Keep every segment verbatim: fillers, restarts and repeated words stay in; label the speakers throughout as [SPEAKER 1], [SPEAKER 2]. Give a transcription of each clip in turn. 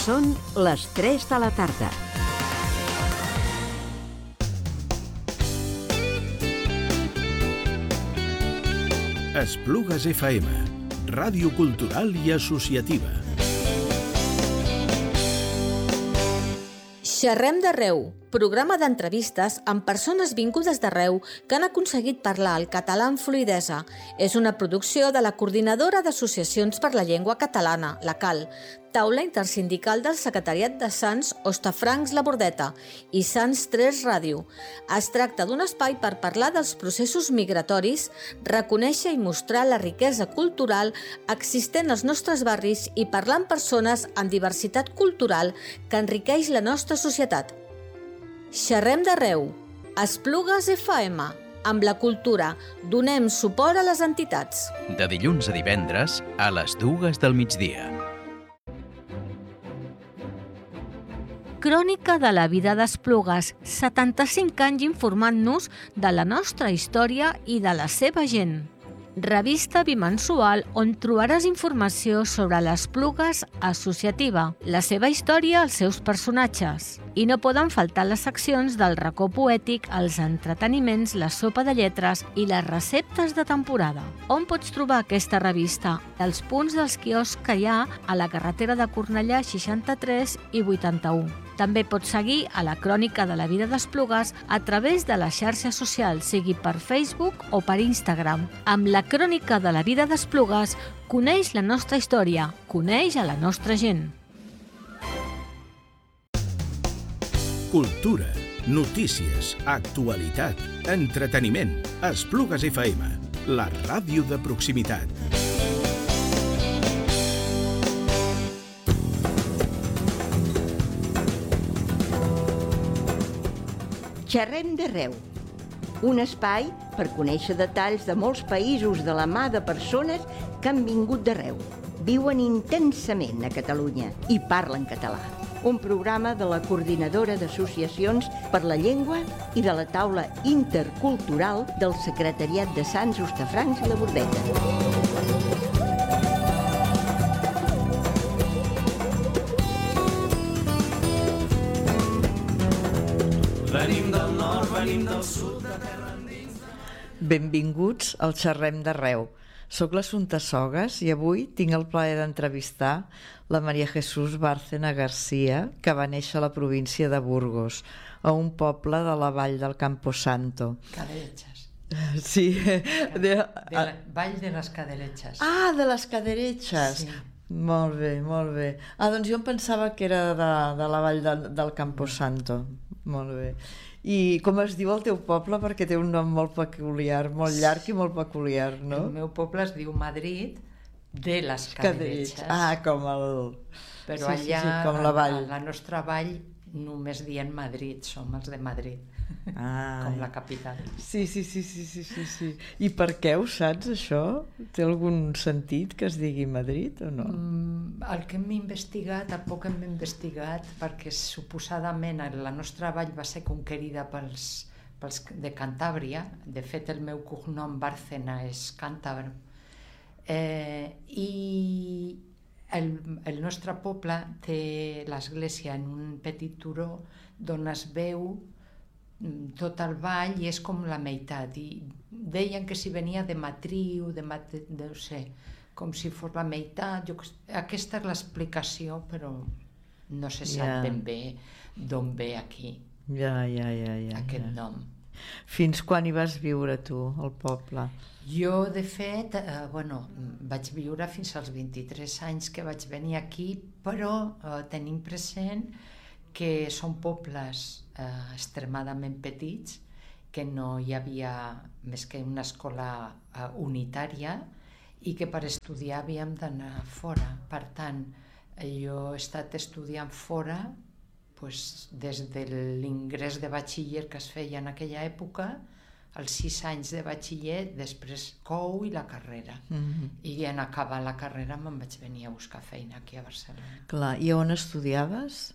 [SPEAKER 1] Són les tres de la tarda.
[SPEAKER 2] Esplugues F M, ràdio cultural i associativa.
[SPEAKER 3] Xerrem d'arreu, programa d'entrevistes amb persones vingudes d'arreu que han aconseguit parlar el català amb fluïdesa. És una producció de la Coordinadora d'Associacions per la Llengua Catalana, la CAL, taula intersindical del Secretariat de Sants Hostafrancs La Bordeta i Sants tres Ràdio. Es tracta d'un espai per parlar dels processos migratoris, reconèixer i mostrar la riquesa cultural existent als nostres barris i parlar amb persones amb diversitat cultural que enriqueix la nostra societat. Xerrem d'arreu, Esplugues F M, amb la cultura, donem suport a les entitats.
[SPEAKER 4] De dilluns a divendres, a les dues del migdia.
[SPEAKER 3] Crònica de la vida d'Esplugues, setanta-cinc anys informant-nos de la nostra història i de la seva gent. Revista bimensual on trobaràs informació sobre l'Esplugues associativa, la seva història, els seus personatges. I no poden faltar les seccions del racó poètic, els entreteniments, la sopa de lletres i les receptes de temporada. On pots trobar aquesta revista? Els punts dels quioscs que hi ha a la carretera de Cornellà seixanta-tres i vuitanta-u. També pots seguir a la Crònica de la vida d'Esplugues a través de les xarxes socials, sigui per Facebook o per Instagram. Amb la Crònica de la vida d'Esplugues, coneix la nostra història, coneix a la nostra gent.
[SPEAKER 2] Cultura, notícies, actualitat, entreteniment. Esplugues F M, la ràdio de proximitat.
[SPEAKER 5] Xerrem d'arreu, un espai per conèixer detalls de molts països de la mà de persones que han vingut d'arreu, viuen intensament a Catalunya i parlen català. Un programa de la Coordinadora d'Associacions per la Llengua i de la taula intercultural del Secretariat de Sants Hostafrancs La Bordeta.
[SPEAKER 6] Venim del nord, venim del sud, de terra endins...
[SPEAKER 7] Benvinguts al Xerrem d'arreu. Soc l'Assumpta Sogas i avui tinc el plaer d'entrevistar la Maria Jesús Bárcena García, que va néixer a la província de Burgos, a un poble de la vall del Camposanto.
[SPEAKER 8] Caderechas.
[SPEAKER 7] Sí.
[SPEAKER 8] De, de la vall de les Caderechas.
[SPEAKER 7] Ah, de les Caderechas. Sí. Molt bé, molt bé. Ah, doncs jo em pensava que era de, de la vall de, del Camposanto. Molt bé. I com es diu el teu poble? Perquè té un nom molt peculiar, molt llarg i molt peculiar, no?
[SPEAKER 8] El meu poble es diu Madrid de les Caderechas.
[SPEAKER 7] Ah, com el...
[SPEAKER 8] Però
[SPEAKER 7] sí,
[SPEAKER 8] allà,
[SPEAKER 7] sí, sí, com la vall.
[SPEAKER 8] a la nostra vall, només dient Madrid, som els de Madrid. Ah, com la capital.
[SPEAKER 7] Sí, sí, sí, sí, sí, sí, sí. I per què ho saps, això? Té algun sentit que es digui Madrid o no?
[SPEAKER 8] Mm, el que hem investigat, el poc hem investigat, perquè suposadament la nostra vall va ser conquerida pels, pels de Cantàbria. De fet, el meu cognom Bárcena és càntabre. Eh, I el, el nostre poble té l'església en un petit turó d'on es veu tot el vall i és com la meitat, i deien que si venia de matriu, de, mat... de no sé, com si fos la meitat. Jo... Aquesta és l'explicació, però no se sap yeah. ben bé d'on ve aquí
[SPEAKER 7] ja, ja, ja, ja,
[SPEAKER 8] aquest
[SPEAKER 7] ja.
[SPEAKER 8] nom.
[SPEAKER 7] Fins quan hi vas viure tu, al poble?
[SPEAKER 8] Jo, de fet, eh, bueno, vaig viure fins als vint-i-tres anys que vaig venir aquí, però eh, tenim present que són pobles eh, extremadament petits, que no hi havia més que una escola eh, unitària i que per estudiar havíem d'anar fora. Per tant, jo he estat estudiant fora pues, des de l'ingrés de batxiller que es feia en aquella època, els sis anys de batxiller, després cou i la carrera. Mm-hmm. I en acabar la carrera me'n vaig venir a buscar feina aquí a Barcelona.
[SPEAKER 7] Clar, i on estudiaves?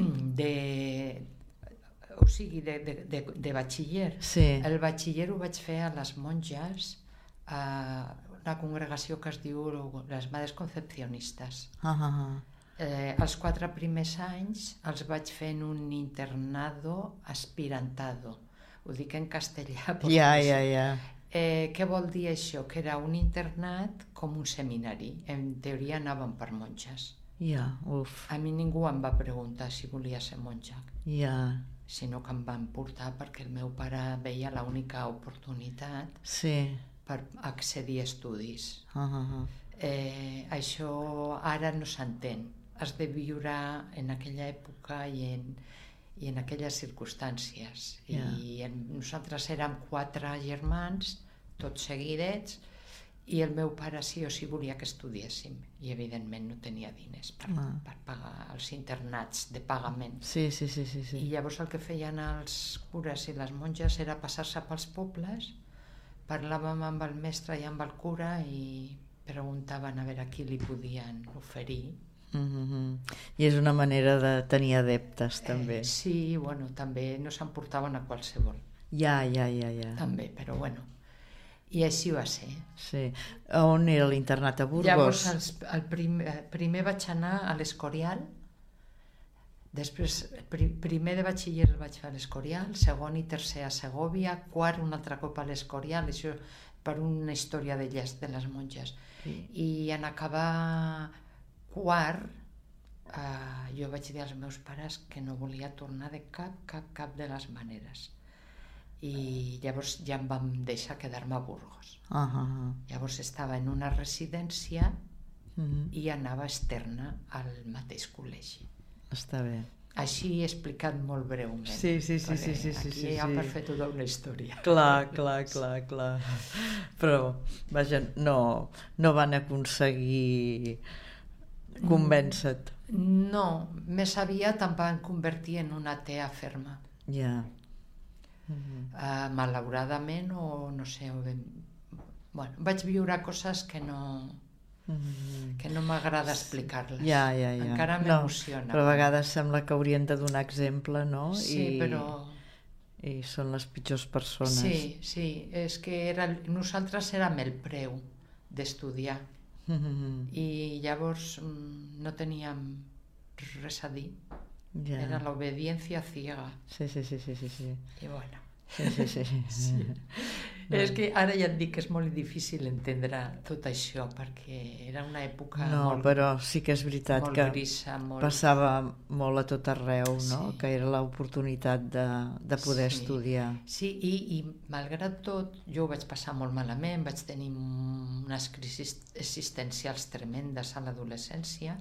[SPEAKER 8] De, o sigui, de, de, de, de batxiller.
[SPEAKER 7] Sí.
[SPEAKER 8] El batxiller ho vaig fer a les monges, a una congregació que es diu les Madres Concepcionistes.
[SPEAKER 7] Ah, ah, ah.
[SPEAKER 8] Eh, els quatre primers anys els vaig fer en un internado aspirantado. Ho dic en castellà.
[SPEAKER 7] Ja, ja, ja.
[SPEAKER 8] Eh, què vol dir això? Que era un internat com un seminari. En teoria anàvem per monges.
[SPEAKER 7] Ja, uf.
[SPEAKER 8] A mi ningú em va preguntar si volia ser monja.
[SPEAKER 7] Ja.
[SPEAKER 8] Sinó que em van portar perquè el meu pare veia l'única oportunitat
[SPEAKER 7] Sí.
[SPEAKER 8] per accedir a estudis.
[SPEAKER 7] Uh -huh.
[SPEAKER 8] Eh, això ara no s'entén. Has de viure en aquella època i en, i en aquelles circumstàncies.
[SPEAKER 7] Yeah.
[SPEAKER 8] I en, nosaltres érem quatre germans, tots seguidets, i el meu pare sí o sí volia que estudiéssim. I evidentment no tenia diners per,
[SPEAKER 7] Ah.
[SPEAKER 8] per pagar els internats de pagament.
[SPEAKER 7] Sí, sí, sí, sí, sí.
[SPEAKER 8] I llavors el que feien els cures i les monges era passar-se pels pobles, parlàvem amb el mestre i amb el cura i preguntaven a veure a qui li podien oferir.
[SPEAKER 7] Mm-hmm. I és una manera de tenir adeptes, també.
[SPEAKER 8] Eh, sí, bueno, també no s'emportaven a qualsevol.
[SPEAKER 7] Ja, ja, ja, ja.
[SPEAKER 8] També, però bueno. I així va ser.
[SPEAKER 7] Sí. On era l'internat? A Burgos?
[SPEAKER 8] Llavors, els, el primer, primer vaig anar a l'Escorial, després, pri, primer de batxiller el vaig fer a l'Escorial, segon i tercer a Segòvia, quart un altre cop a l'Escorial, això per una història d'elles, de les monges.
[SPEAKER 7] Sí.
[SPEAKER 8] I en acabar quart, eh, jo vaig dir als meus pares que no volia tornar de cap, cap, cap de les maneres. I llavors ja em vam deixar quedar-me a Burgos.
[SPEAKER 7] Uh -huh.
[SPEAKER 8] Llavors estava en una residència
[SPEAKER 7] uh -huh.
[SPEAKER 8] i anava externa al mateix col·legi.
[SPEAKER 7] Està bé.
[SPEAKER 8] Així he explicat molt breument.
[SPEAKER 7] Sí, sí, sí, sí, sí, sí,
[SPEAKER 8] aquí
[SPEAKER 7] sí,
[SPEAKER 8] hi ha
[SPEAKER 7] sí.
[SPEAKER 8] per fer tota una història.
[SPEAKER 7] Clar, clar, clar, clar. Però, vaja, no, no van aconseguir convèncer-te.
[SPEAKER 8] No, més aviat em van convertir en una atea ferma.
[SPEAKER 7] Ja.
[SPEAKER 8] Uh, malauradament o no sé, o ben... bueno, vaig viure coses que no
[SPEAKER 7] Mm.
[SPEAKER 8] que no m'agrada explicar-les.
[SPEAKER 7] Ja, ja, ja.
[SPEAKER 8] Encara m'emociona.
[SPEAKER 7] No, però a vegades sembla que haurien de donar exemple, no?
[SPEAKER 8] Sí,
[SPEAKER 7] I,
[SPEAKER 8] però...
[SPEAKER 7] I són les pitjors persones.
[SPEAKER 8] Sí, sí, és que era, nosaltres érem el preu d'estudiar.
[SPEAKER 7] Mm-hmm.
[SPEAKER 8] I llavors no teníem res a dir.
[SPEAKER 7] Ja.
[SPEAKER 8] Era l'obediència ciega.
[SPEAKER 7] Sí, sí, sí, sí, sí, sí.
[SPEAKER 8] I bueno.
[SPEAKER 7] Sí, sí, sí.
[SPEAKER 8] Sí. No. És que ara ja et dic que és molt difícil entendre tot això, perquè era una època
[SPEAKER 7] no,
[SPEAKER 8] molt,
[SPEAKER 7] però sí que és veritat
[SPEAKER 8] molt
[SPEAKER 7] que
[SPEAKER 8] grisa, molt...
[SPEAKER 7] passava molt a tot arreu, no?
[SPEAKER 8] Sí.
[SPEAKER 7] Que era l'oportunitat de, de poder
[SPEAKER 8] Sí.
[SPEAKER 7] estudiar.
[SPEAKER 8] Sí, i, i malgrat tot, jo ho vaig passar molt malament, vaig tenir unes crisis existencials tremendes a l'adolescència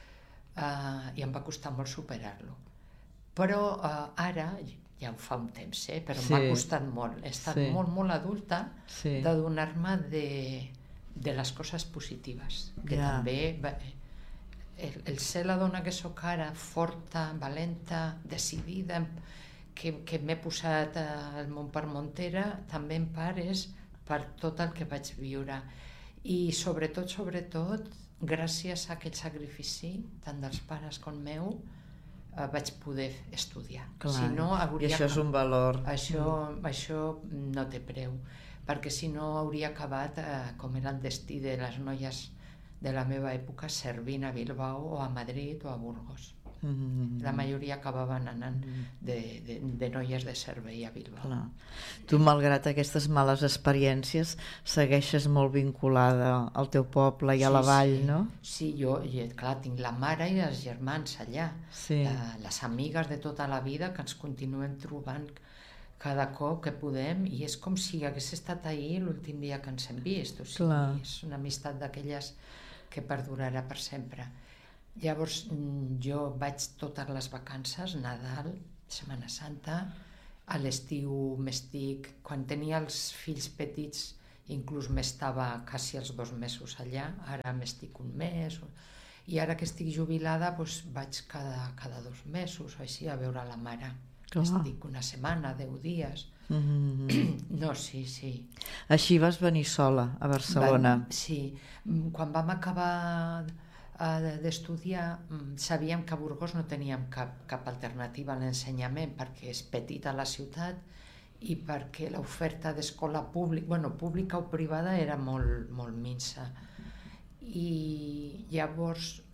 [SPEAKER 8] eh, i em va costar molt superar-lo. Però eh, ara... ja ho fa un temps, eh? Però
[SPEAKER 7] Sí.
[SPEAKER 8] m'ha costat molt. He estat
[SPEAKER 7] Sí.
[SPEAKER 8] molt, molt adulta
[SPEAKER 7] Sí.
[SPEAKER 8] de donar-me de, de les coses positives. Que
[SPEAKER 7] Ja.
[SPEAKER 8] també... El, el ser la dona que sóc ara, forta, valenta, decidida, que, que m'he posat al món per Montera, també en part és per tot el que vaig viure. I sobretot, sobretot, gràcies a aquest sacrifici, tant dels pares com meu, Uh, vaig poder estudiar.
[SPEAKER 7] Clar.
[SPEAKER 8] Si no, hauria...
[SPEAKER 7] I això és un valor.
[SPEAKER 8] Això, mm. això no té preu, perquè si no hauria acabat, uh, com era el destí de les noies de la meva època, servint a Bilbao o a Madrid o a Burgos.
[SPEAKER 7] Mm-hmm.
[SPEAKER 8] La majoria acabaven anant de, de, de noies de servei a Bilbao.
[SPEAKER 7] Clar. Tu, malgrat aquestes males experiències, segueixes molt vinculada al teu poble i a la
[SPEAKER 8] Sí,
[SPEAKER 7] vall,
[SPEAKER 8] sí.
[SPEAKER 7] no?
[SPEAKER 8] Sí, jo, i, clar, tinc la mare i els germans allà,
[SPEAKER 7] Sí.
[SPEAKER 8] la, les amigues de tota la vida que ens continuem trobant cada cop que podem, i és com si hagués estat ahir l'últim dia que ens hem vist. O sigui,
[SPEAKER 7] Clar.
[SPEAKER 8] és una amistat d'aquelles que perdurarà per sempre. Llavors jo vaig totes les vacances, Nadal, Setmana Santa, a l'estiu m'estic... Quan tenia els fills petits inclús m'estava quasi els dos mesos allà, ara m'estic un mes, i ara que estic jubilada doncs vaig cada, cada dos mesos o així a veure la mare.
[SPEAKER 7] Clar.
[SPEAKER 8] Estic una setmana, deu dies.
[SPEAKER 7] Mm-hmm.
[SPEAKER 8] No, sí, sí.
[SPEAKER 7] Així vas venir sola a Barcelona.
[SPEAKER 8] Vam, sí, quan vam acabar d'estudiar sabíem que a Burgos no teníem cap, cap alternativa a l'ensenyament perquè és petita la ciutat i perquè l'oferta d'escola pública, bueno, pública o privada era molt, molt minsa. I llavors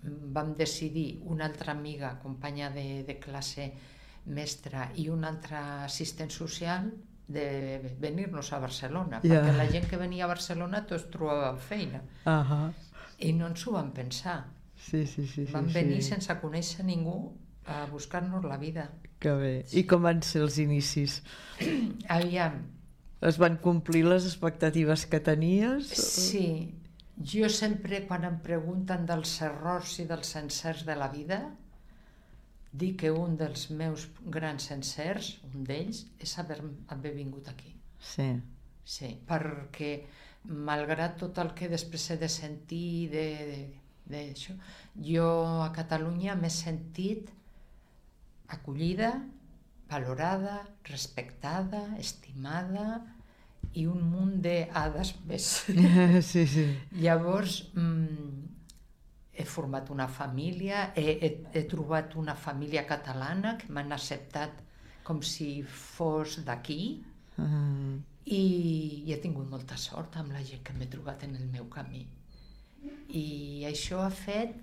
[SPEAKER 8] vam decidir, una altra amiga, companya de, de classe, mestra, i una altra assistent social, de venir-nos a Barcelona, yeah. perquè la gent que venia a Barcelona tots trobaven feina. Uh-huh. I no ens ho vam pensar.
[SPEAKER 7] Sí, sí, sí, sí,
[SPEAKER 8] vam venir
[SPEAKER 7] sí.
[SPEAKER 8] sense conèixer ningú a buscar-nos la vida.
[SPEAKER 7] Que bé. Sí. I com van ser els inicis?
[SPEAKER 8] Aviam.
[SPEAKER 7] Es van complir les expectatives que tenies?
[SPEAKER 8] Sí. Jo sempre, quan em pregunten dels errors i dels encerts de la vida, dic que un dels meus grans encerts, un d'ells, és haver, haver vingut aquí.
[SPEAKER 7] Sí.
[SPEAKER 8] Sí, perquè malgrat tot el que després he de sentir de, de, de això, jo a Catalunya m'he sentit acollida, valorada, respectada, estimada i un munt d'hades més.
[SPEAKER 7] Sí, sí.
[SPEAKER 8] Llavors, mmm, he format una família, he, he, he trobat una família catalana que m'han acceptat com si fos d'aquí, uh-huh. i, i he tingut molta sort amb la gent que m'he trobat en el meu camí. I això ha fet,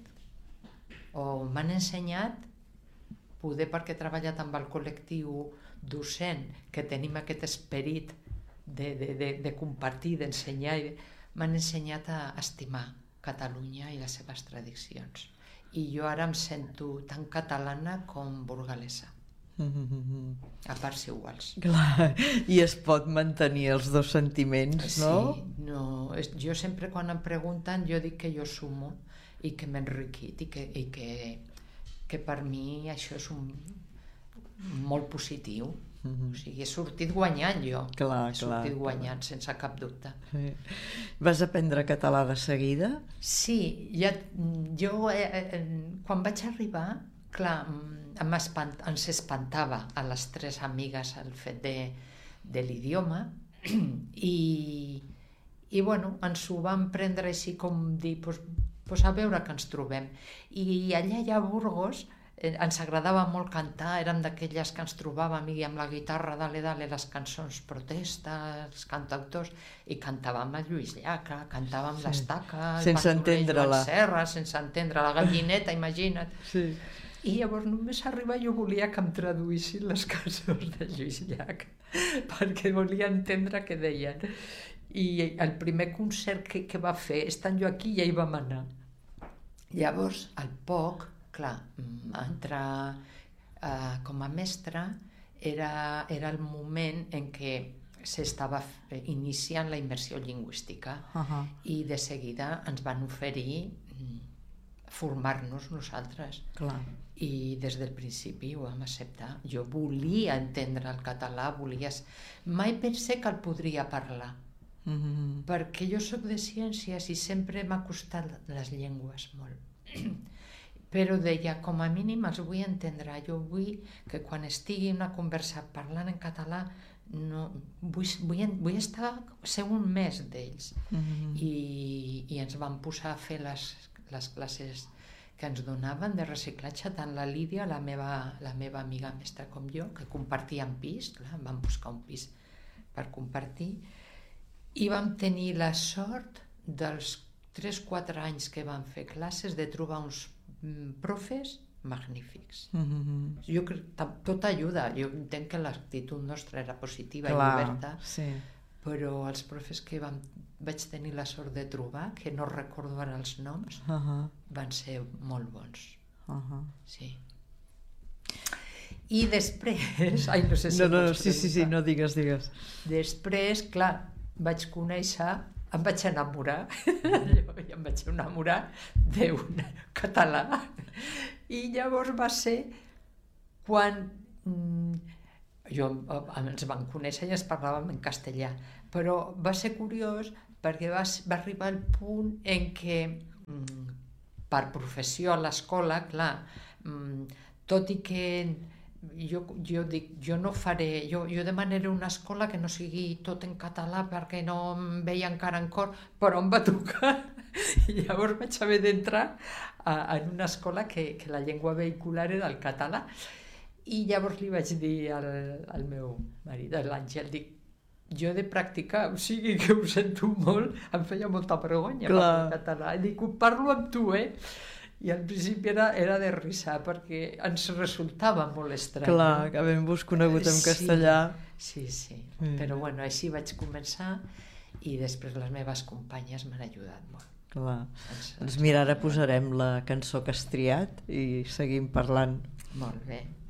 [SPEAKER 8] o m'han ensenyat, poder perquè he treballat amb el col·lectiu docent, que tenim aquest esperit de, de, de, de compartir, d'ensenyar, m'han ensenyat a estimar Catalunya i les seves tradicions. I jo ara em sento tan catalana com burgalesa. Mm-hmm. A parts iguals.
[SPEAKER 7] Clar, i es pot mantenir els dos sentiments, no?
[SPEAKER 8] Sí, no, jo sempre quan em pregunten jo dic que jo sumo i que m'he enriquit i que, i que, que per mi això és un, molt positiu. Mm-hmm. O sigui, he sortit guanyant jo.
[SPEAKER 7] Clar,
[SPEAKER 8] he sortit
[SPEAKER 7] clar,
[SPEAKER 8] guanyant,
[SPEAKER 7] clar.
[SPEAKER 8] sense cap dubte.
[SPEAKER 7] Sí. Vas aprendre català de seguida?
[SPEAKER 8] Sí, ja, jo eh, eh, quan vaig arribar, clar, espant, ens espantava a les tres amigues el fet de, de l'idioma i, i bueno, ens ho vam prendre així com dir, pues, pues a veure que ens trobem. I allà, allà a Burgos, ens agradava molt cantar, érem d'aquelles que ens trobàvem i amb la guitarra dale dale les cançons protesta, els cantautors, i cantàvem a Lluís Llach, cantàvem sí. l'Estaca,
[SPEAKER 7] sense entendre-la,
[SPEAKER 8] Serra, sense entendre la gallineta, imagina't.
[SPEAKER 7] Sí.
[SPEAKER 8] I llavors només arriba jo volia que em traduïssin les cançons de Lluís Llach, perquè volia entendre què deien. I el primer concert que, que va fer, estant jo aquí, ja hi vam anar. Llavors, al poc, clar, entrar eh, com a mestra era, era el moment en què s'estava iniciant la immersió lingüística. Uh-huh. I de seguida ens van oferir formar-nos nosaltres. Clar. I des del principi ho vam acceptar. Jo volia entendre el català, volia... mai pensé que el podria parlar, mm-hmm. perquè jo soc de ciències i sempre m'ha costat les llengües molt. Però deia, com a mínim els vull entendre, jo vull que quan estigui una conversa parlant en català no, vull, vull, vull estar, ser un més d'ells. Mm-hmm. I, i ens van posar a fer les, les classes que ens donaven de reciclatge, tant la Lídia, la meva, la meva amiga mestra, com jo, que compartíem pis, clar, vam buscar un pis per compartir, i vam tenir la sort dels tres o quatre anys que vam fer classes de trobar uns profes magnífics. Mm-hmm. Jo crec que tot ajuda, jo entenc que l'actitud nostra era positiva, clar, i oberta, sí. Però els profes que vam, vaig tenir la sort de trobar, que no recordo ara els noms, uh-huh. van ser molt bons. Uh-huh. Sí. I després... Ai, no sé si
[SPEAKER 7] no, no, sí, sí, sí, no digues, digues.
[SPEAKER 8] Després, clar, vaig conèixer, em vaig enamorar, jo em vaig enamorar d'un català, i llavors va ser quan... Jo, ens vam conèixer i ens parlàvem en castellà, però va ser curiós perquè va, va arribar el punt en què, per professió a l'escola, clar, tot i que jo, jo dic, jo no faré, jo, jo demanaré una escola que no sigui tot en català perquè no em veia encara en cor, però em va tocar. I llavors vaig haver d'entrar en una escola que, que la llengua vehicular era el català. I llavors li vaig dir al, al meu marit, a l'Àngel, dic, jo he de practicar, o sigui que ho sento molt, em feia molta vergonya parlar català, i dic, ho parlo amb tu, eh? I al principi era, era de risa, perquè ens resultava molt estrany.
[SPEAKER 7] Clar, que havent-vos conegut en castellà.
[SPEAKER 8] Sí, sí, sí. Mm. Però bueno, així vaig començar i després les meves companyes m'han ajudat molt.
[SPEAKER 7] Clar. Doncs mira, ara posarem la cançó que has triat i seguim parlant.
[SPEAKER 8] Molt bé.